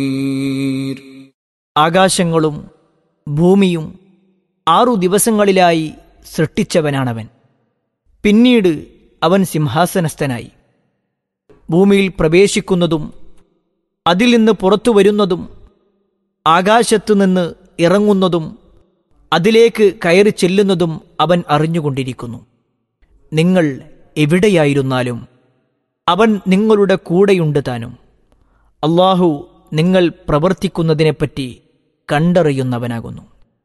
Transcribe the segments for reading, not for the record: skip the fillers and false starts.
ആകാശങ്ങളും ഭൂമിയും 6 ദിവസങ്ങളിലായി സൃഷ്ടിച്ചവനാണവൻ. പിന്നീട് അവൻ സിംഹാസനസ്ഥനായി. ഭൂമിയിൽ പ്രവേശിക്കുന്നതും അതിൽ നിന്ന് പുറത്തു വരുന്നതും ആകാശത്തുനിന്ന് ഇറങ്ങുന്നതും അതിലേക്ക് കയറി ചെല്ലുന്നതും അവൻ അറിഞ്ഞുകൊണ്ടിരിക്കുന്നു. നിങ്ങൾ എവിടെയായിരുന്നാലും അവൻ നിങ്ങളുടെ കൂടെയുണ്ട് താനും. അല്ലാഹു നിങ്ങൾ പ്രവർത്തിക്കുന്നതിനെപ്പറ്റി കണ്ടറിയുന്നവനാകുന്നു.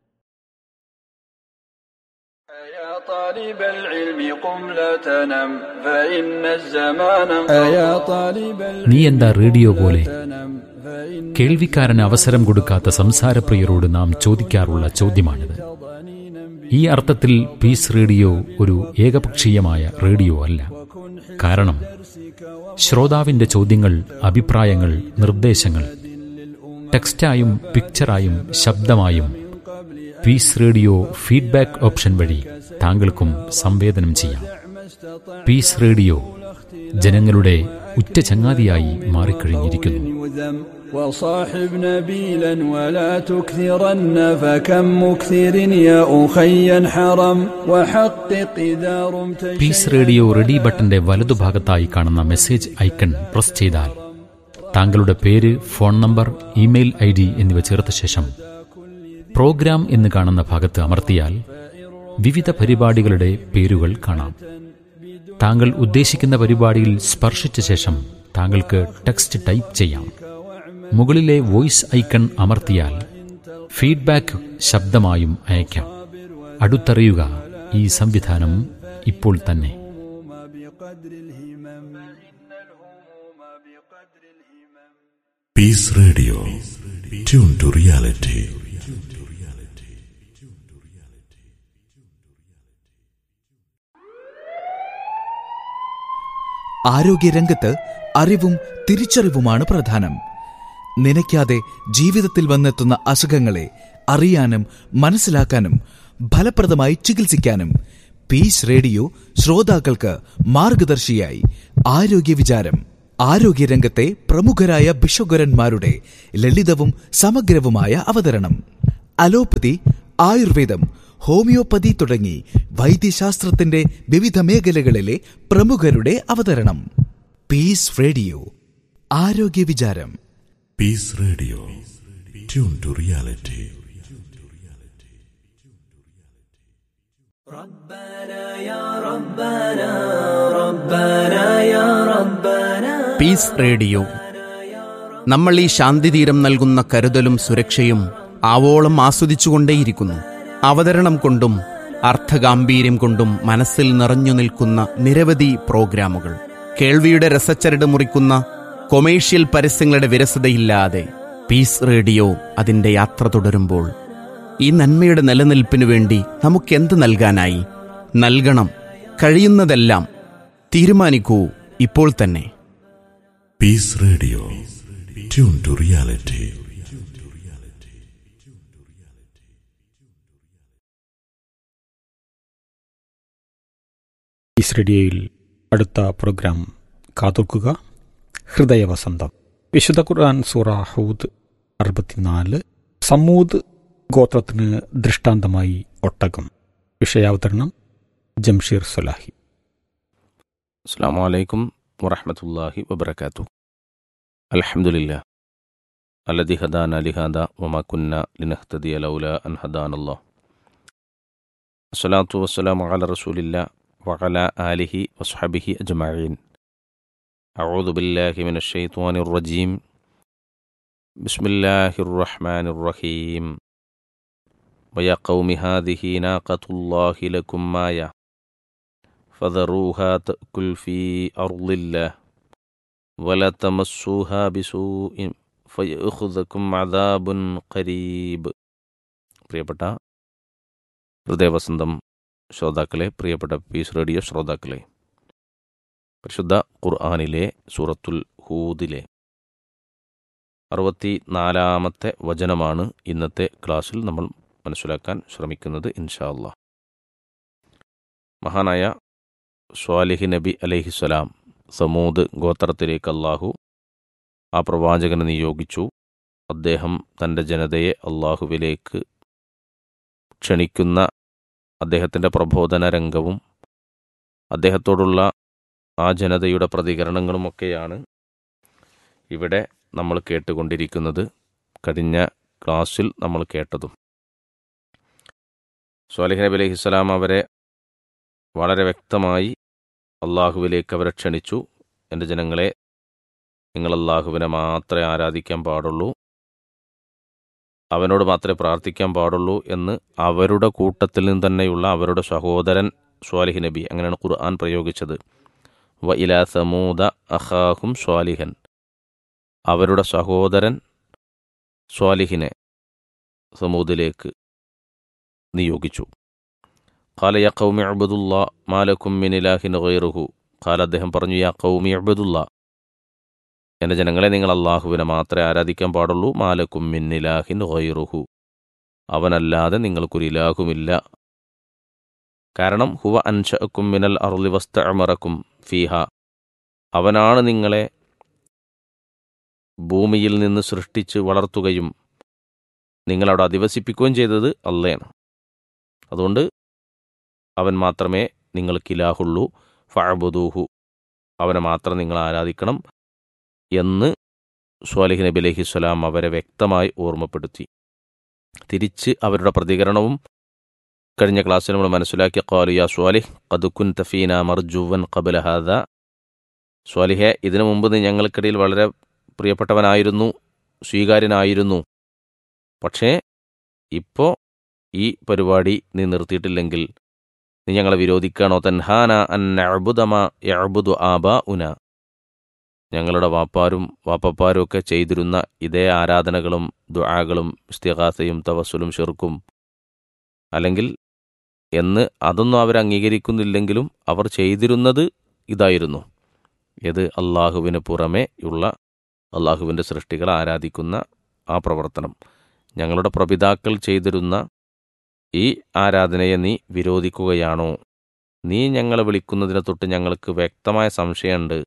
നീ എന്താ റേഡിയോ പോലെ? കേൾവിക്കാരന് അവസരം കൊടുക്കാത്ത സംസാരപ്രിയരോട് നാം ചോദിക്കാറുള്ള ചോദ്യമാണിത്. ഈ അർത്ഥത്തിൽ പീസ് റേഡിയോ ഒരു ഏകപക്ഷീയമായ റേഡിയോ അല്ല. കാരണം ശ്രോതാവിന്റെ ചോദ്യങ്ങൾ, അഭിപ്രായങ്ങൾ, നിർദ്ദേശങ്ങൾ ടെക്സ്റ്റായും പിക്ചറായും ശബ്ദമായും പീസ് റേഡിയോ ഫീഡ്ബാക്ക് ഓപ്ഷൻ വഴി താങ്കൾക്കും സംവേദനം ചെയ്യാം. പീസ് റേഡിയോ ജനങ്ങളുടെ ഉറ്റ ചങ്ങാതിയായി മാറിക്കഴിഞ്ഞിരിക്കുന്നു. وصاحب نبيلا ولا تكثرن فكم مكثر يا أخي حرم وحقق إذا رمت. പീസ് റേഡിയോ റെഡി ബട്ടന്റെ വലതുഭാഗത്തായി കാണുന്ന മെസ്സേജ് ഐക്കൺ പ്രസ് ചെയ്താൽ താങ്കളുടെ പേര്, ഫോൺ നമ്പർ, ഇമെയിൽ ID എന്നിവ ചേർത്ത ശേഷം പ്രോഗ്രാം എന്ന് കാണുന്ന ഭാഗത്ത് അമർത്തിയാൽ വിവിധ പരിപാടികളുടെ പേരുകൾ കാണാം. താങ്കൾ ഉദ്ദേശിക്കുന്ന പരിപാടിയിൽ സ്പർശിച്ച ശേഷം താങ്കൾക്ക് ടെക്സ്റ്റ് ടൈപ്പ് ചെയ്യാം. മുകളിലെ വോയിസ് ഐക്കൺ അമർത്തിയാൽ ഫീഡ്ബാക്ക് ശബ്ദമായും അയക്കാം. അടുത്തറിയുക, ഈ സംവിധാനം ഇപ്പോൾ തന്നെ. Piece radio, tune to reality. ആരോഗ്യരംഗത്ത് അറിവും തിരിച്ചറിവുമാണ് പ്രധാനം. നനയ്ക്കാതെ ജീവിതത്തിൽ വന്നെത്തുന്ന അസുഖങ്ങളെ അറിയാനും മനസ്സിലാക്കാനും ഫലപ്രദമായി ചികിത്സിക്കാനും പീസ് റേഡിയോ ശ്രോതാക്കൾക്ക് മാർഗദർശിയായി ആരോഗ്യ വിചാരം. ആരോഗ്യരംഗത്തെ പ്രമുഖരായ ഭിഷഗ്വരന്മാരുടെ ലളിതവും സമഗ്രവുമായ അവതരണം. അലോപ്പതി, ആയുർവേദം, ഹോമിയോപ്പതി തുടങ്ങി വൈദ്യശാസ്ത്രത്തിന്റെ വിവിധ മേഖലകളിലെ പ്രമുഖരുടെ അവതരണം. പീസ് റേഡിയോ, ആരോഗ്യ വിചാരം. Piece radio, tune to reality. Piece radio, നമ്മൾ ഈ ശാന്തിതീരം നൽകുന്ന കരുതലും സുരക്ഷയും ആവോളം ആസ്വദിച്ചുകൊണ്ടേയിരിക്കുന്നു. അവതരണം കൊണ്ടും അർത്ഥഗാംഭീര്യം കൊണ്ടും മനസ്സിൽ നിറഞ്ഞു നിൽക്കുന്ന നിരവധി പ്രോഗ്രാമുകൾ, കേൾവിയുടെ രസച്ചരട് മുറിക്കുന്ന കൊമേഴ്ഷ്യൽ പരസ്യങ്ങളുടെ വിരസതയില്ലാതെ പീസ് റേഡിയോ അതിൻ്റെ യാത്ര തുടരുമ്പോൾ ഈ നന്മയുടെ നിലനിൽപ്പിനു വേണ്ടി നമുക്കെന്ത് നൽകാനായി? നൽകണം, കഴിയുന്നതെല്ലാം. തീരുമാനിക്കൂ ഇപ്പോൾ തന്നെ. Piece radio, tune to reality. Piece റേഡിയോയിൽ അടുത്ത പ്രോഗ്രാം കാതോർക്കുക, ഹൃദയവസന്തം. വിശുദ്ധ ഖുർആൻ സൂറ ഹൂദ് 64. സമൂദ് ഗോത്രത്തിന് ദൃഷ്ടാന്തമായി ഒട്ടകം. വിഷയാവതരണം ജംഷീർ സലാഹി. അസ്സലാമു അലൈക്കും വറഹ്മത്തുള്ളാഹി വബറകാതുഹു. അൽഹംദുലില്ലാഹ് അല്ലദീ ഹദാനാ ലിഹാദാ വമാ കുന്നാ ലിനഹ്തദിയ ലൗലാ അൻ ഹദാനല്ലാഹ്. അസ്സലാത്തു വസ്സലാമു അലാ റസൂലില്ലാഹ് വഅലാ ആലിഹി വസ്ഹബിഹി അജ്മഈൻ. അഊദു ബില്ലാഹി മിനശ് ശൈത്വാനിർ റജീം. ബിസ്മില്ലാഹിർ റഹ്മാനിർ റഹീം. വയാ ഖൗമി ഹാദിഹി നാഖത്തുല്ലാഹി ലക്കും ആയ ഫദറൂഹാ തഅകുൽ ഫീ അർളില്ലാഹ് വലാ തമസ്സൂഹാ ബിസൂഇൻ ഫയഖുദകും അദാബുൻ ഖരീബ്. പ്രിയപ്പെട്ട ഹൃദയവസന്തം ശ്രോതാക്കളെ, പ്രിയപ്പെട്ട പീസ് റേഡിയോ ശ്രോതാക്കളെ, പരിശുദ്ധ ഖുർആനിലെ സൂറത്തുൽ ഹൂദിലെ 64-ാമത്തെ വചനമാണ് ഇന്നത്തെ ക്ലാസ്സിൽ നമ്മൾ മനസ്സിലാക്കാൻ ശ്രമിക്കുന്നത് ഇൻഷാ അല്ലാഹ്. മഹാനായ സ്വാലിഹ് നബി അലൈഹിസ്സലാം സമൂദ് ഗോത്രത്തിലേക്ക് അല്ലാഹു ആ പ്രവാചകനെ നിയോഗിച്ചു. അദ്ദേഹം തൻ്റെ ജനതയെ അള്ളാഹുവിലേക്ക് ക്ഷണിക്കുന്ന അദ്ദേഹത്തിൻ്റെ പ്രബോധന രംഗവും അദ്ദേഹത്തോടുള്ള ആ ജനതയുടെ പ്രതികരണങ്ങളുമൊക്കെയാണ് ഇവിടെ നമ്മൾ കേട്ടുകൊണ്ടിരിക്കുന്നത്. കഴിഞ്ഞ ക്ലാസ്സിൽ നമ്മൾ കേട്ടതും സ്വാലിഹ് നബി അലൈഹിസ്സലാം അവരെ വളരെ വ്യക്തമായി അള്ളാഹുവിലേക്ക് അവരെ ക്ഷണിച്ചു. എൻ്റെ ജനങ്ങളെ, നിങ്ങൾ അള്ളാഹുവിനെ മാത്രമേ ആരാധിക്കാൻ പാടുള്ളൂ, അവനോട് മാത്രമേ പ്രാർത്ഥിക്കാൻ പാടുള്ളൂ എന്ന് അവരുടെ കൂട്ടത്തിൽ നിന്ന് തന്നെയുള്ള അവരുടെ സഹോദരൻ സ്വാലിഹ് നബി, അങ്ങനെയാണ് ഖുർആൻ പ്രയോഗിച്ചത്. വ ഇലാ സമൂദ അഖാഹും സ്വാലിഹൻ, അവരുടെ സഹോദരൻ സ്വാലിഹിനെ സമൂദിലേക്ക് നിയോഗിച്ചു. ഖാല യാ ഖൗമി അബ്ദുല്ലാ മാലക്കും മിൻ ഇലാഹിൻ ഗൈറുഹു, ഖാല അദ്ദേഹം പറഞ്ഞു, യാ ഖൗമി അബ്ദുല്ലാ, എൻ്റെ ജനങ്ങളെ, നിങ്ങൾ അള്ളാഹുവിനെ മാത്രമേ ആരാധിക്കാൻ പാടുള്ളൂ. മാലക്കും മിൻ ഇലാഹിൻ ഗൈറുഹു, അവനല്ലാതെ നിങ്ങൾക്കൊരു ഇലാഹുമില്ല. കാരണം ഹുവ അൻശഅക്കും മിനൽ അർളി വസ്തഅമറക്കും ഫീഹ, അവനാണ് നിങ്ങളെ ഭൂമിയിൽ നിന്ന് സൃഷ്ടിച്ച് വളർത്തുകയും നിങ്ങളവിടെ അധിവസിപ്പിക്കുകയും ചെയ്തത് അള്ളയാണ്. അതുകൊണ്ട് അവൻ മാത്രമേ നിങ്ങൾക്ക് ഇലാഹുള്ളൂ. ഫഅബുദൂഹു, അവനെ മാത്രം നിങ്ങൾ ആരാധിക്കണം എന്ന് സ്വാലിഹ് നബി അലൈഹിസ്സലാം അവരെ വ്യക്തമായി ഓർമ്മപ്പെടുത്തി. തിരിച്ച് അവരുടെ പ്രതികരണവും കഴിഞ്ഞ ക്ലാസ്സിൽ നമ്മൾ മനസ്സിലാക്കി. ഖാലു യാ സ്വാലിഹ് ഖദ് കുൻത ഫീനാ മർജുവൻ ഖബ്ല ഹാദാ, സ്വാലിഹേ, ഇതിനു മുമ്പ് നീ ഞങ്ങൾക്കിടയിൽ വളരെ പ്രിയപ്പെട്ടവനായിരുന്നു, സ്വീകാര്യനായിരുന്നു. പക്ഷേ ഇപ്പോൾ ഈ പരിപാടി നീ നിർത്തിയിട്ടില്ലെങ്കിൽ നീ ഞങ്ങളെ വിരോധിക്കുകയാണോ? തൻഹാന അൻ നഅ്ബുദ മാ യഅ്ബുദു ആബാഉന, ഞങ്ങളുടെ വാപ്പപ്പാരും ഒക്കെ ചെയ്തിരുന്ന ഇതേ ആരാധനകളും ദുആകളും ഇസ്തിഗാസയും തവസ്സുലും ശിർക്കും അല്ലെങ്കിൽ എന്ന് അതൊന്നും അവർ അംഗീകരിക്കുന്നില്ലെങ്കിലും അവർ ചെയ്തിരുന്നത് ഇതായിരുന്നു. ഇത് അള്ളാഹുവിന് പുറമേ ഉള്ള അള്ളാഹുവിൻ്റെ സൃഷ്ടികളെ ആരാധിക്കുന്ന ആ പ്രവർത്തനം. ഞങ്ങളുടെ പ്രപിതാക്കൾ ചെയ്തിരുന്ന ഈ ആരാധനയെ നീ വിരോധിക്കുകയാണോ? നീ ഞങ്ങളെ വിളിക്കുന്നതിനെ തൊട്ട് ഞങ്ങൾക്ക് വ്യക്തമായ സംശയമുണ്ട്,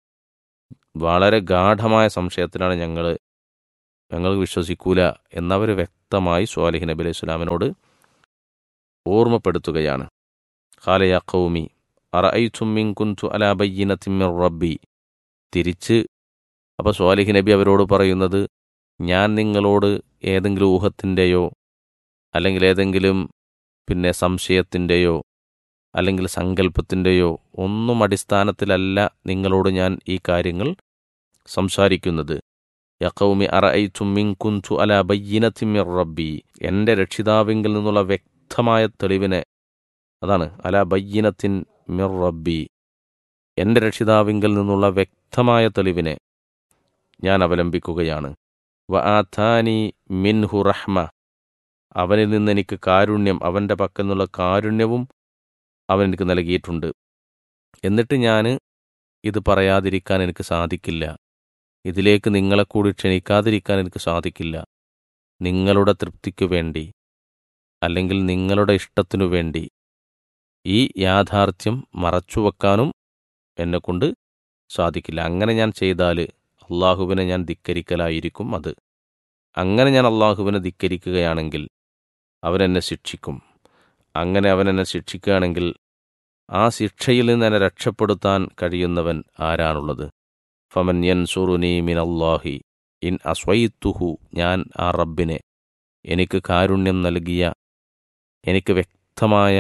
വളരെ ഗാഢമായ സംശയത്തിലാണ് ഞങ്ങൾ വിശ്വസിക്കൂല എന്നവർ വ്യക്തമായി സ്വാലിഹ് നബി അലൈഹി സ്വലാമിനോട് ഓർമ്മപ്പെടുത്തുകയാണ്. ഖാല യാ ഖൗമി അറഅയ്തും ഇൻ കുൻതു അലാ ബയ്യിനത്തിൻ മിർ റബ്ബി, തിരിച്ച് അപ്പോൾ സ്വാലിഹ് നബി അവരോട് പറയുന്നത്, ഞാൻ നിങ്ങളോട് ഏതെങ്കിലും ഊഹത്തിൻ്റെയോ അല്ലെങ്കിൽ ഏതെങ്കിലും സംശയത്തിൻ്റെയോ അല്ലെങ്കിൽ സങ്കല്പത്തിൻ്റെയോ ഒന്നും അടിസ്ഥാനത്തിലല്ല നിങ്ങളോട് ഞാൻ ഈ കാര്യങ്ങൾ സംസാരിക്കുന്നത്. യാ ഖൗമി അറഅയ്തും ഇൻ കുൻതു അലാ ബയ്യിനത്തിൻ മിർ റബ്ബി, എൻ്റെ രക്ഷിതാവിങ്കിൽ നിന്നുള്ള വ്യക്തമായ തെളിവിനെ, അതാണ് അലാ ബയ്യിനത്തിൻ മിർ റബ്ബി, എൻ്റെ രക്ഷിതാവിങ്കിൽ നിന്നുള്ള വ്യക്തമായ തെളിവിനെ ഞാൻ അവലംബിക്കുകയാണ്. വ ആതാനി മിൻഹു റഹ്മ, അവനിൽ നിന്ന് എനിക്ക് കാരുണ്യം, അവൻ്റെ പക്കൽ നിന്നുള്ള കാരുണ്യവും അവൻ എനിക്ക് നൽകിയിട്ടുണ്ട്. എന്നിട്ട് ഞാൻ ഇത് പറയാതിരിക്കാൻ എനിക്ക് സാധിക്കില്ല, ഇതിലേക്ക് നിങ്ങളെ കൂടി ക്ഷണിക്കാതിരിക്കാൻ എനിക്ക് സാധിക്കില്ല. നിങ്ങളുടെ തൃപ്തിക്കു വേണ്ടി അല്ലെങ്കിൽ നിങ്ങളുടെ ഇഷ്ടത്തിനു വേണ്ടി ഈ യാഥാർത്ഥ്യം മറച്ചുവെക്കാനും എന്നെക്കൊണ്ട് സാധിക്കില്ല. അങ്ങനെ ഞാൻ ചെയ്താൽ അള്ളാഹുവിനെ ഞാൻ ധിക്കരിക്കലായിരിക്കും അത്. അങ്ങനെ ഞാൻ അള്ളാഹുവിനെ ധിക്കരിക്കുകയാണെങ്കിൽ അവനെന്നെ ശിക്ഷിക്കും. അങ്ങനെ അവനെന്നെ ശിക്ഷിക്കുകയാണെങ്കിൽ ആ ശിക്ഷയിൽ നിന്ന് എന്നെ രക്ഷപ്പെടുത്താൻ കഴിയുന്നവൻ ആരാണുള്ളത്? ഫമൻ യൻസുറുനി മിനല്ലാഹി ഇൻ അസ്വൈത്തുഹു, ഞാൻ ആ റബ്ബിനെ, എനിക്ക് കാരുണ്യം നൽകിയ, എനിക്ക് വ്യക്തമായ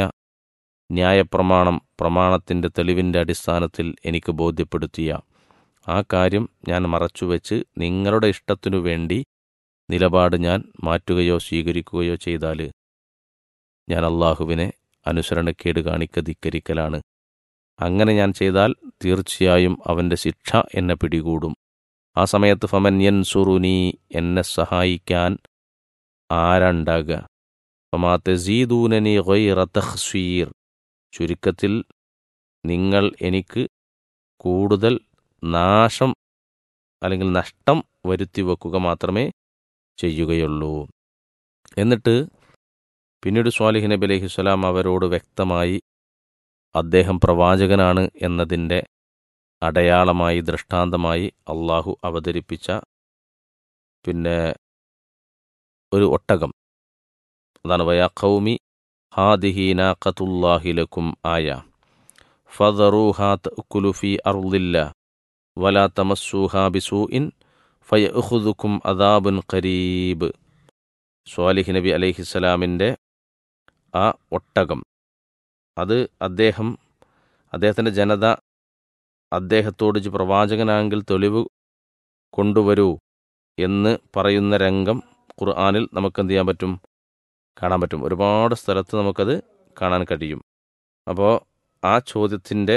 പ്രമാണത്തിൻ്റെ തെളിവിൻ്റെ അടിസ്ഥാനത്തിൽ എനിക്ക് ബോധ്യപ്പെടുത്തിയ ആ കാര്യം ഞാൻ മറച്ചുവെച്ച് നിങ്ങളുടെ ഇഷ്ടത്തിനു വേണ്ടി നിലപാട് ഞാൻ മാറ്റുകയോ സ്വീകരിക്കുകയോ ചെയ്താൽ ഞാൻ അള്ളാഹുവിനെ അനുസരണക്കേട് ധിക്കരിക്കലാണ്. അങ്ങനെ ഞാൻ ചെയ്താൽ തീർച്ചയായും അവൻ്റെ ശിക്ഷ എന്നെ പിടികൂടും. ആ സമയത്ത് ഫമൻ യൻസുറുനി, എന്നെ സഹായിക്കാൻ ആരുണ്ടാകുക? ഫമാ തസീദൂനനി ഗൈറ തഖ്സീർ, ചുരുക്കത്തിൽ നിങ്ങൾ എനിക്ക് കൂടുതൽ നാശം അല്ലെങ്കിൽ നഷ്ടം വരുത്തി വെക്കുക മാത്രമേ ചെയ്യുകയുള്ളൂ. എന്നിട്ട് പിന്നീട് സ്വാലിഹ് നബി അലൈഹിസ്സലാം അവരോട് വ്യക്തമായി അദ്ദേഹം പ്രവാചകനാണ് എന്നതിൻ്റെ അടയാളമായി, ദൃഷ്ടാന്തമായി അള്ളാഹു അവതരിപ്പിച്ച ഒരു ഒട്ടകം. അതാണ് വയാ ഖൗമി ഹാദിഹി നാഖത്തുല്ലാഹി ലക്കും ആയ ഫദറൂഹാ തഅകുലു ഫീ അർളില്ലാ വലാ തമസ്സൂഹാ ബിസൂഇൻ ഫയഖുദുകും അദാബുൻ ഖരീബ്. സ്വാലിഹ് നബി അലൈഹിസ്സലാമിൻ്റെ ആ ഒട്ടകം, അത് അദ്ദേഹത്തിൻ്റെ ജനത അദ്ദേഹത്തോട് പ്രവാചകനാണെങ്കിൽ തെളിവ് കൊണ്ടുവരൂ എന്ന് പറയുന്ന രംഗം ഖുർആനിൽ നമുക്ക് എന്ത് ചെയ്യാൻ പറ്റും? കാണാൻ പറ്റും. ഒരുപാട് സ്ഥലത്ത് നമുക്കത് കാണാൻ കഴിയും. അപ്പോൾ ആ ചോദ്യത്തിൻ്റെ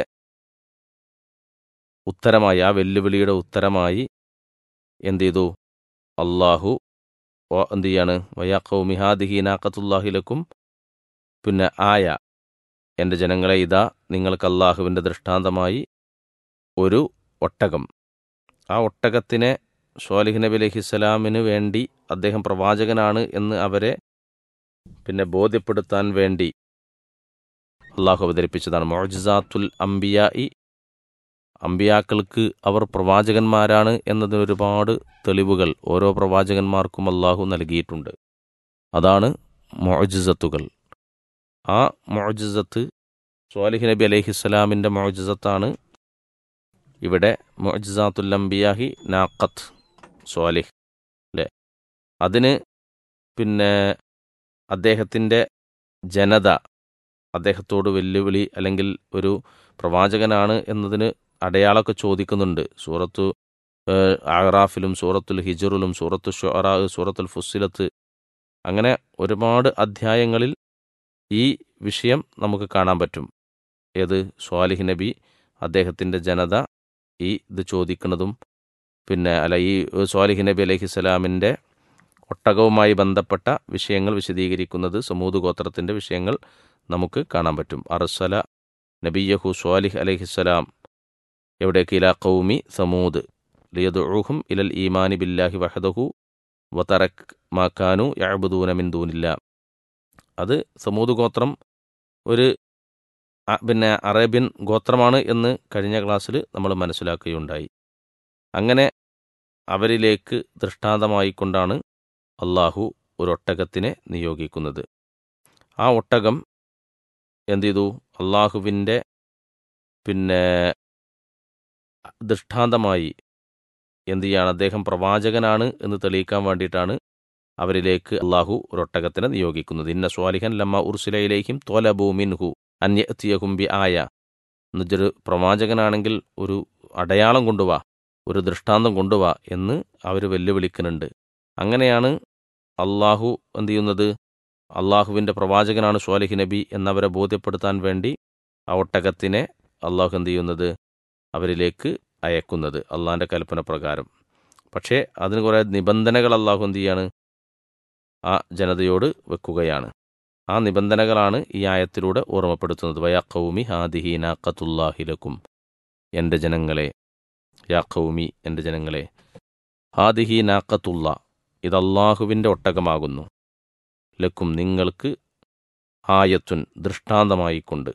ഉത്തരമായി, ആ വെല്ലുവിളിയുടെ ഉത്തരമായി എന്ത് ചെയ്തു? അള്ളാഹു എന്ത് ചെയ്യാണ്? വയാ ഖൗമി ഹാദിഹി നാഖത്തുല്ലാഹി ലക്കും, പിന്നെ ആയ, എൻ്റെ ജനങ്ങളെ ഇതാ നിങ്ങൾക്ക് അള്ളാഹുവിൻ്റെ ദൃഷ്ടാന്തമായി ഒരു ഒട്ടകം. ആ ഒട്ടകത്തിനെ സ്വാലിഹ് നബി അലൈഹിസ്സലാമിന് വേണ്ടി അദ്ദേഹം പ്രവാചകനാണ് എന്ന് അവരെ പിന്നെ ബോധ്യപ്പെടുത്താൻ വേണ്ടി അള്ളാഹു അവതരിപ്പിച്ചതാണ്. മുഅ്ജിസാത്തുൽ അംബിയാഇ, അംബിയാക്കൾക്ക് അവർ പ്രവാചകന്മാരാണ് എന്നതിന് ഒരുപാട് തെളിവുകൾ ഓരോ പ്രവാചകന്മാർക്കും അള്ളാഹു നൽകിയിട്ടുണ്ട്. അതാണ് മുഅ്ജിസത്തുകൾ. ആ മുഅ്ജിസത്ത് സ്വാലിഹ് നബി അലൈഹിസ്സലാമിൻ്റെ മുഅ്ജിസത്താണ് ഇവിടെ മുഅ്ജിസാത്തുൽ അംബിയാഹി നാഖത്ത് സ്വാലിഹ് അല്ലേ. അതിന് പിന്നെ അദ്ദേഹത്തിൻ്റെ ജനത അദ്ദേഹത്തോട് വെല്ലുവിളി അല്ലെങ്കിൽ ഒരു പ്രവാചകനാണ് എന്നതിന് അടയാളമൊക്കെ ചോദിക്കുന്നുണ്ട്. സൂറത്തു അഅറാഫിലും സൂറത്തുൽ ഹിജ്റിലും സൂറത്തു ശുഅറാ, സൂറത്തുൽ ഫുസ്സിലത്ത്, അങ്ങനെ ഒരുപാട് അധ്യായങ്ങളിൽ ഈ വിഷയം നമുക്ക് കാണാൻ പറ്റും. ഏത്? സ്വാലിഹ് നബി അദ്ദേഹത്തിൻ്റെ ജനത ഈ ഇത് ചോദിക്കുന്നതും പിന്നെ ഈ സ്വാലിഹ് നബി അലൈഹിസ്സലാമിൻ്റെ ഒട്ടകവുമായി ബന്ധപ്പെട്ട വിഷയങ്ങൾ വിശദീകരിക്കുന്നത് സമൂദ് ഗോത്രത്തിൻ്റെ വിഷയങ്ങൾ നമുക്ക് കാണാൻ പറ്റും. അർസല നബിയഹു സ്വാലിഹ് അലൈഹിസ്സലാം എവിടേക്ക്? ഇലാ ഖൗമി സമൂദ് ലിയദ്ഉഹും ഇലൽ ഈമാനി ബില്ലാഹി വഹദഹു വതറക് മാ കാനൂ യഅ്ബുദൂന മിൻ ദൂനില്ലാ. അത് സമൂദ് ഗോത്രം ഒരു പിന്നെ അറേബ്യൻ ഗോത്രമാണ് എന്ന് കഴിഞ്ഞ ക്ലാസ്സിൽ നമ്മൾ മനസ്സിലാക്കുകയുണ്ടായി. അങ്ങനെ അവരിലേക്ക് ദൃഷ്ടാന്തമായിക്കൊണ്ടാണ് അള്ളാഹു ഒരു ഒട്ടകത്തിനെ നിയോഗിക്കുന്നത്. ആ ഒട്ടകം എന്ത് ചെയ്തു? അള്ളാഹുവിൻ്റെ പിന്നെ ദൃഷ്ടാന്തമായി എന്ത് ചെയ്യാണ്? അദ്ദേഹം പ്രവാചകനാണ് എന്ന് തെളിയിക്കാൻ വേണ്ടിയിട്ടാണ് അവരിലേക്ക് അള്ളാഹു ഒരു ഒട്ടകത്തിനെ നിയോഗിക്കുന്നത്. ഇന്ന സ്വാലിഹൻ ലമ്മ ഉർസില ഇലൈഹിം ത്വലബൂ മിൻഹു അൻ യഅ്തിയഹും ബി ആയ. എന്നുവെച്ചൊരു പ്രവാചകനാണെങ്കിൽ ഒരു അടയാളം കൊണ്ടുവാ, ഒരു ദൃഷ്ടാന്തം കൊണ്ടുവാ എന്ന് അവർ വെല്ലുവിളിക്കുന്നുണ്ട്. അങ്ങനെയാണ് അള്ളാഹു എന്ത് ചെയ്യുന്നത്? അള്ളാഹുവിൻ്റെ പ്രവാചകനാണ് സ്വാലിഹ് നബി എന്നവരെ ബോധ്യപ്പെടുത്താൻ വേണ്ടി ആ ഒട്ടകത്തിനെ അള്ളാഹു എന്ത് ചെയ്യുന്നത്? അവരിലേക്ക് അയക്കുന്നത് അള്ളാഹിൻ്റെ കൽപ്പന പ്രകാരം. പക്ഷേ അതിന് കുറേ നിബന്ധനകൾ അള്ളാഹു എന്ത് ചെയ്യാണ്? ആ ജനതയോട് വെക്കുകയാണ്. ആ നിബന്ധനകളാണ് ഈ ആയത്തിലൂടെ ഓർമ്മപ്പെടുത്തുന്നത്. വയാ ഖൗമി ഹാദിഹി നാഖത്തുല്ലാഹി ലക്കും, എൻ്റെ ജനങ്ങളെ, യാ ഖൗമി എൻ്റെ ജനങ്ങളെ, ഹാദിഹി നാഖത്തുള്ള, ഇത് അള്ളാഹുവിൻ്റെ ഒട്ടകമാകുന്നു, ലക്കും നിങ്ങൾക്ക്, ആയത്തുൻ ദൃഷ്ടാന്തമായിക്കൊണ്ട്,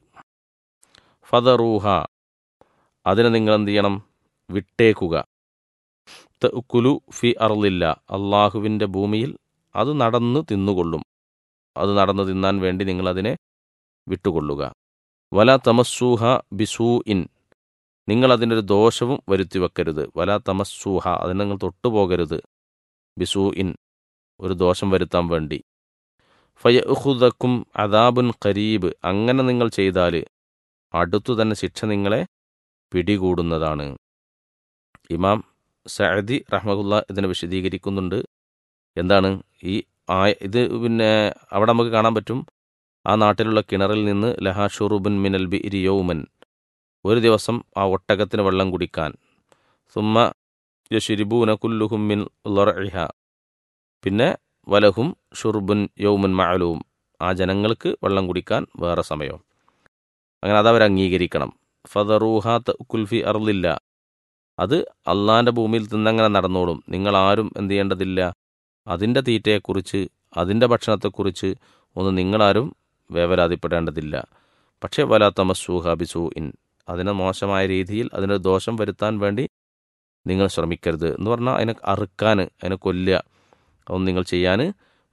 ഫദറൂഹ അതിനെ നിങ്ങൾ എന്ത് ചെയ്യണം? വിട്ടേക്കുക, തഅ്കുലു ഫി അർളില്ല, അള്ളാഹുവിൻ്റെ ഭൂമിയിൽ അത് നടന്നു തിന്നുകൊള്ളും, അത് നടന്നു തിന്നാൻ വേണ്ടി നിങ്ങളതിനെ വിട്ടുകൊള്ളുക. വല തമസ്സൂഹ ബിസൂഇൻ, നിങ്ങളതിനൊരു ദോഷവും വരുത്തി വെക്കരുത്. വല തമസ്സൂഹ, അതിനെ നിങ്ങൾ തൊട്ടുപോകരുത്. ബിസൂഇൻ, ഒരു ദോഷം വരുത്താൻ വേണ്ടി. ഫയഖുദക്കും അദാബുൻ ഖരീബ്, അങ്ങനെ നിങ്ങൾ ചെയ്താൽ അടുത്തു തന്നെ ശിക്ഷ നിങ്ങളെ പിടികൂടുന്നതാണ്. ഇമാം സഅദി റഹ്മഹുല്ല ഇതിനെ വിശദീകരിക്കുന്നുണ്ട്. എന്താണ് ഈ ഇത്? പിന്നെ അവിടെ നമുക്ക് കാണാൻ പറ്റും, ആ നാട്ടിലുള്ള കിണറിൽ നിന്ന് ലഹാ ഷുറുബുൻ മിനൽ ബിഇരി യൗമൻ, ഒരു ദിവസം ആ ഒട്ടകത്തിന് വെള്ളം കുടിക്കാൻ. സുമ്മ യശ്രിബൂന കുല്ലുഹും മിൻ ലർഇഹ, പിന്നെ വലഹും ഷുർബുൻ യൗമുൻ മഅലൂം, ആ ജനങ്ങൾക്ക് വെള്ളം കുടിക്കാൻ വേറെ സമയം. അങ്ങനെ അതവർ അംഗീകരിക്കണം. ഫദറൂഹ തഅ്കുൽ ഫി അർളില്ല, അത് അള്ളാഹിൻ്റെ ഭൂമിയിൽ തിന്നങ്ങനെ നടന്നോളും. നിങ്ങളാരും എന്ത് ചെയ്യേണ്ടതില്ല, അതിൻ്റെ തീറ്റയെക്കുറിച്ച്, അതിൻ്റെ ഭക്ഷണത്തെക്കുറിച്ച് ഒന്നും നിങ്ങളാരും വേവലാതിപ്പെടേണ്ടതില്ല. പക്ഷേ വലാ തമസ്സൂഹ ബിസൂഇൻ, അതിനെ മോശമായ രീതിയിൽ അതിന് ദോഷം വരുത്താൻ വേണ്ടി നിങ്ങൾ ശ്രമിക്കരുത് എന്ന് പറഞ്ഞാൽ അതിനെ അറുക്കാൻ, അതിനെ കൊല്ലുക, അതൊന്നും നിങ്ങൾ ചെയ്യാൻ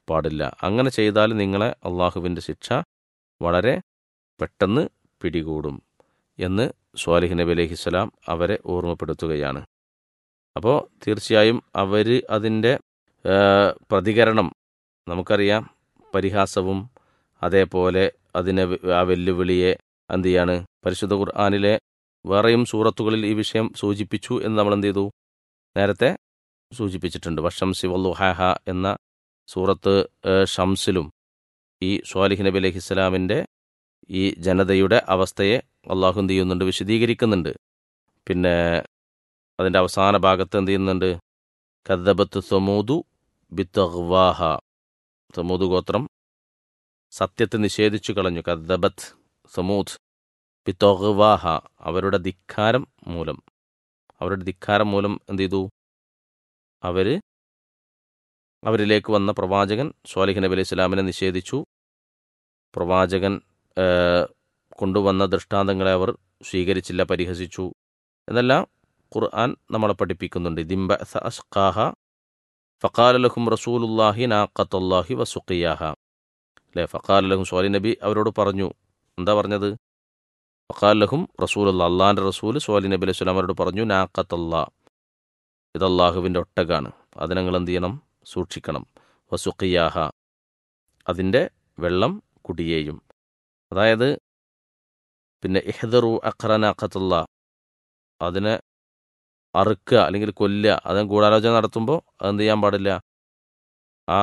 പാടില്ല. അങ്ങനെ ചെയ്താൽ നിങ്ങളെ അള്ളാഹുവിൻ്റെ ശിക്ഷ വളരെ പെട്ടെന്ന് പിടികൂടും എന്ന് സ്വാലിഹ് നബി അലൈഹിസ്സലാം അവരെ ഓർമ്മപ്പെടുത്തുകയാണ്. അപ്പോൾ തീർച്ചയായും അവർ അതിൻ്റെ പ്രതികരണം നമുക്കറിയാം, പരിഹാസവും അതേപോലെ അതിനെ ആ വെല്ലുവിളിയെ എന്ത് ചെയ്യാണ്, പരിശുദ്ധ ഖുർആനിലെ വേറെയും സൂറത്തുകളിൽ ഈ വിഷയം സൂചിപ്പിച്ചു എന്ന് നമ്മൾ എന്ത് ചെയ്തു, നേരത്തെ സൂചിപ്പിച്ചിട്ടുണ്ട്. വശംസി വല്ലുഹാഹ എന്ന സൂറത്ത് ഷംസിലും ഈ സ്വാലിഹ് നബി അലൈഹിസ്സലാമിൻ്റെ ഈ ജനതയുടെ അവസ്ഥയെ അള്ളാഹു എന്ത് ചെയ്യുന്നുണ്ട്, വിശദീകരിക്കുന്നുണ്ട്. പിന്നെ അതിൻ്റെ അവസാന ഭാഗത്ത് എന്ത് ചെയ്യുന്നുണ്ട്, കദ്ദബത്ത് സമൂദു ബിത്തഗ്വാഹ, സമൂദ് ഗോത്രം സത്യത്തെ നിഷേധിച്ചു കളഞ്ഞു. കദ്ദബത്ത് സമൂദ് ബിത്തഗ്വാഹ, അവരുടെ ധിക്കാരം മൂലം എന്ത് ചെയ്തു, അവരിലേക്ക് വന്ന പ്രവാചകൻ സ്വാലിഹ് നബി അലൈഹി സ്വലാമിനെ നിഷേധിച്ചു. പ്രവാചകൻ കൊണ്ടുവന്ന ദൃഷ്ടാന്തങ്ങളെ അവർ സ്വീകരിച്ചില്ല, പരിഹസിച്ചു എന്നെല്ലാം ഖുർആൻ നമ്മളെ പഠിപ്പിക്കുന്നുണ്ട്. ദിംബഅസ അശ്ഖാഹ ഫഖാല ലഹും റസൂലുള്ളാഹി നാഖത്തുല്ലാഹി വസുഖിയാഹ, അല്ലേ? ഫഖാല ലഹും, സ്വാലിഹ് നബി അവരോട് പറഞ്ഞു. എന്താ പറഞ്ഞത്? ഫഖാല ലഹും റസൂലുള്ളാഹ്, അള്ളാഹിൻ്റെ റസൂൽ സ്വാലിഹ് നബി അലൈഹി സ്വലാം അവരോട് പറഞ്ഞു, നാഖത്തല്ലാ, ഇത് അള്ളാഹുവിൻ്റെ ഒട്ടകാണ്, അതിനെ നിങ്ങൾ എന്ത് ചെയ്യണം, സൂക്ഷിക്കണം. വസുഖിയാഹ, അതിൻ്റെ വെള്ളം കുടിയേയും. അതായത് പിന്നെ ഇഹ്ദറു അഖ്റനാഖത്തുള്ള, അതിനെ അറുക്കുക അല്ലെങ്കിൽ കൊല്ലുക, അതിന് ഗൂഢാലോചന നടത്തുമ്പോൾ അതെന്ത് ചെയ്യാൻ പാടില്ല, ആ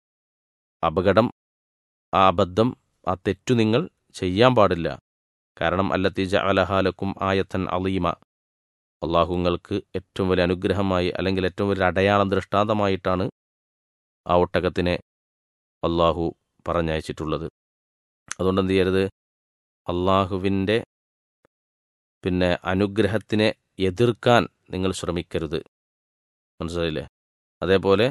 അപകടം, ആ അബദ്ധം, ആ തെറ്റു നിങ്ങൾ ചെയ്യാൻ പാടില്ല. കാരണം അല്ലത്തി ജഅലഹാലക്കും ആയത്തൻ അലീമ, അള്ളാഹുങ്ങൾക്ക് ഏറ്റവും വലിയ അനുഗ്രഹമായി അല്ലെങ്കിൽ ഏറ്റവും വലിയ അടയാളം, ദൃഷ്ടാന്തമായിട്ടാണ് ആ ഒട്ടകത്തിനെ അള്ളാഹു പറഞ്ഞയച്ചിട്ടുള്ളത്. അതുകൊണ്ട് എന്ത് ചെയ്യരുത്, അള്ളാഹുവിൻ്റെ പിന്നെ അനുഗ്രഹത്തിനെ എതിർക്കാൻ നിങ്ങൾ ശ്രമിക്കരുത്. മനസ്സിലായില്ലേ? അതേപോലെ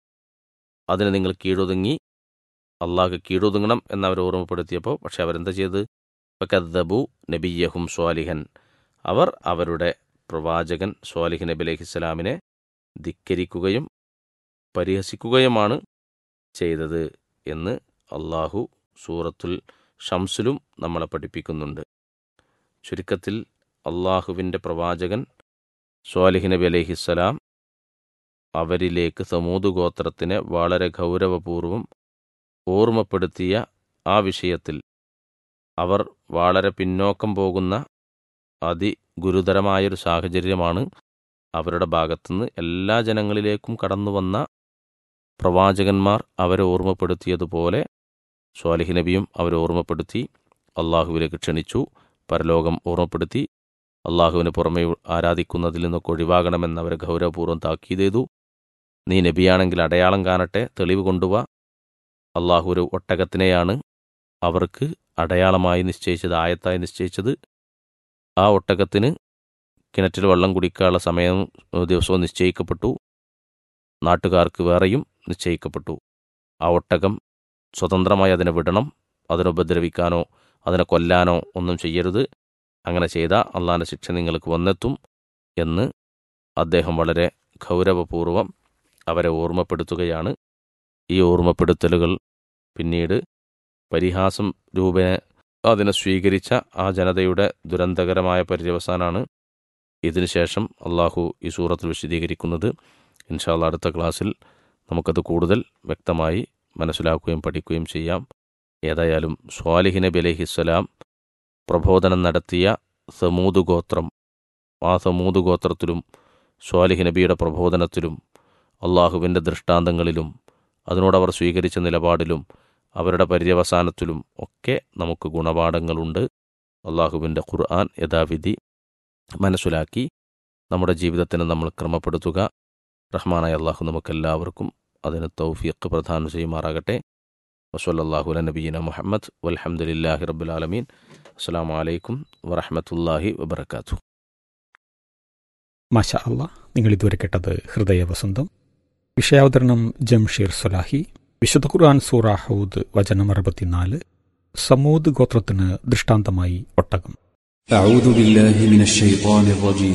അതിന് നിങ്ങൾ കീഴൊതുങ്ങി, അള്ളാഹു കീഴൊതുങ്ങണം എന്നവർ ഓർമ്മപ്പെടുത്തിയപ്പോൾ പക്ഷെ അവരെന്താ ചെയ്ത്, ഫകദ്ദബു നബിയ്യഹും സ്വാലിഹൻ, അവർ അവരുടെ പ്രവാചകൻ സ്വാലിഹ് നബി അലൈഹിസ്സലാമിനെ ധിക്കരിക്കുകയും പരിഹസിക്കുകയുമാണ് ചെയ്തത് എന്ന് അള്ളാഹു സൂറത്തുൽ ഷംസിലും നമ്മളെ പഠിപ്പിക്കുന്നുണ്ട്. ചുരുക്കത്തിൽ അള്ളാഹുവിൻ്റെ പ്രവാചകൻ സ്വാലിഹ് നബി അലൈഹിസ്സലാം അവരിലേക്ക് സമൂദ് ഗോത്രത്തിനെ വളരെ ഗൗരവപൂർവം ഓർമ്മപ്പെടുത്തിയ ആ വിഷയത്തിൽ അവർ വളരെ പിന്നോക്കം പോകുന്ന അതിഗുരുതരമായൊരു സാഹചര്യമാണ് അവരുടെ ഭാഗത്തുനിന്ന് എല്ലാ ജനങ്ങളിലേക്കും കടന്നു വന്ന പ്രവാചകന്മാർ അവരെ ഓർമ്മപ്പെടുത്തിയതുപോലെ സ്വാലിഹ് നബിയും അവരെ ഓർമ്മപ്പെടുത്തി, അള്ളാഹുവിലേക്ക് ക്ഷണിച്ചു, പരലോകം ഓർമ്മപ്പെടുത്തി, അള്ളാഹുവിന് പുറമെ ആരാധിക്കുന്നതിൽ നിന്നൊക്കെ ഒഴിവാകണമെന്ന് അവരെ ഗൗരവപൂർവ്വം താക്കീത് ചെയ്തു. നീ നബിയാണെങ്കിൽ അടയാളം കാണട്ടെ, തെളിവ് കൊണ്ടുവാ. അള്ളാഹു ഒരു ഒട്ടകത്തിനെയാണ് അവർക്ക് അടയാളമായി നിശ്ചയിച്ചത്, ആയത്തായി നിശ്ചയിച്ചത്. ആ ഒട്ടകത്തിന് കിണറ്റിൽ വെള്ളം കുടിക്കാനുള്ള സമയവും ദിവസവും നിശ്ചയിക്കപ്പെട്ടു, നാട്ടുകാർക്ക് വേറെയും നിശ്ചയിക്കപ്പെട്ടു. ആ ഒട്ടകം സ്വതന്ത്രമായി അതിനെ വിടണം, അതിനെ ഉപദ്രവിക്കാനോ അതിനെ കൊല്ലാനോ ഒന്നും ചെയ്യരുത്. അങ്ങനെ ചെയ്താൽ അള്ളാഹിൻ്റെ ശിക്ഷ നിങ്ങൾക്ക് വന്നെത്തും എന്ന് അദ്ദേഹം വളരെ ഗൗരവപൂർവം അവരെ ഓർമ്മപ്പെടുത്തുകയാണ്. ഈ ഓർമ്മപ്പെടുത്തലുകൾ പിന്നീട് പരിഹാസം രൂപേണ അതിനെ സ്വീകരിച്ച ആ ജനതയുടെ ദുരന്തകരമായ പര്യവസാനാണ് ഇതിനുശേഷം അള്ളാഹു ഈ സൂറത്തിൽ വിശദീകരിക്കുന്നത്. ഇൻഷാ അല്ലാഹ് അടുത്ത ക്ലാസ്സിൽ നമുക്കത് കൂടുതൽ വ്യക്തമായി മനസ്സിലാക്കുകയും പഠിക്കുകയും ചെയ്യാം. ഏതായാലും സ്വാലിഹ് നബി അലൈഹിസ്സലാം പ്രബോധനം നടത്തിയ സമൂദ് ഗോത്രം, ആ സമൂദ് ഗോത്രത്തിലും സ്വാലിഹ് നബിയുടെ പ്രബോധനത്തിലും അള്ളാഹുവിൻ്റെ ദൃഷ്ടാന്തങ്ങളിലും അതിനോടവർ സ്വീകരിച്ച നിലപാടിലും അവരുടെ പര്യവസാനത്തിലും ഒക്കെ നമുക്ക് ഗുണപാഠങ്ങളുണ്ട്. അള്ളാഹുവിൻ്റെ ഖുർആൻ യഥാവിധി മനസ്സിലാക്കി നമ്മുടെ ജീവിതത്തിന് നമ്മൾ ക്രമപ്പെടുത്തുക. റഹ്മാനായ അള്ളാഹു നമുക്കെല്ലാവർക്കും അതിന് തൗഫീഖ് പ്രദാനം ചെയ്യുമാറാകട്ടെ. വസല്ലല്ലാഹു അലാ നബിയിന മുഹമ്മദ് വൽഹംദുലില്ലാഹി റബ്ബിൽ ആലമീൻ. അസ്സലാമു അലൈക്കും വറഹ്മത്തുള്ളാഹി വബറകാതുഹു. മാഷാ അല്ലാഹ്, നിങ്ങൾ ഇതുവരെ കേട്ടത് ഹൃദയവസന്തം. വിഷയാവതരണം ജംഷീർ സലാഹി. വിശുദ്ധ ഖുർആൻ സൂറ ഹൂദ് വചനം 64. സമൂദ് ഗോത്രത്തിന് ദൃഷ്ടാന്തമായി ഒട്ടകം. أعوذ بالله من الشيطان الرجيم